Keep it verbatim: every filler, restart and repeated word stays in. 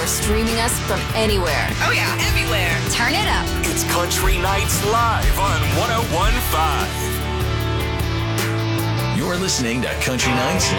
streaming us from anywhere. Oh, yeah, everywhere. Turn it up. It's Country Nights Live on one oh one point five. You're listening to Country Nights